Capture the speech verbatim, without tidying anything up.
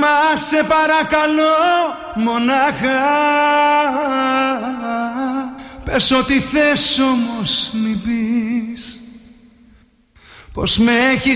Μα σε παρακαλώ μονάχα, πες ό,τι θες όμως μην πεις πως με έχεις